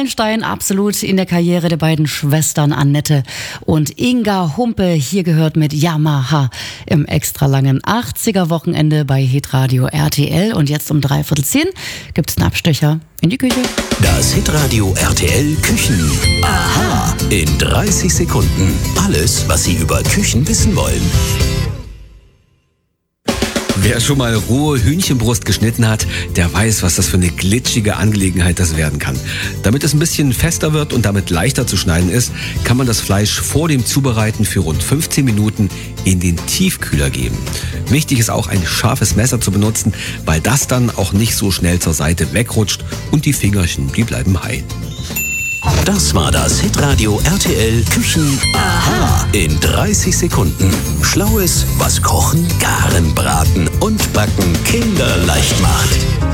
Meilenstein absolut in der Karriere der beiden Schwestern Annette und Inga Humpe. Hier gehört mit Yamaha im extra langen 80er-Wochenende bei Hitradio RTL. Und jetzt um 9:45 gibt's einen Abstecher in die Küche. Das Hitradio RTL Küchen. Aha! In 30 Sekunden. Alles, was Sie über Küchen wissen wollen. Wer schon mal rohe Hühnchenbrust geschnitten hat, der weiß, was das für eine glitschige Angelegenheit das werden kann. Damit es ein bisschen fester wird und damit leichter zu schneiden ist, kann man das Fleisch vor dem Zubereiten für rund 15 Minuten in den Tiefkühler geben. Wichtig ist auch, ein scharfes Messer zu benutzen, weil das dann auch nicht so schnell zur Seite wegrutscht und die Fingerchen, die bleiben heil. Das war das Hitradio RTL Küchen. Aha! In 30 Sekunden. Schlaues, was Kochen, Garen, Braten und Backen kinderleicht macht.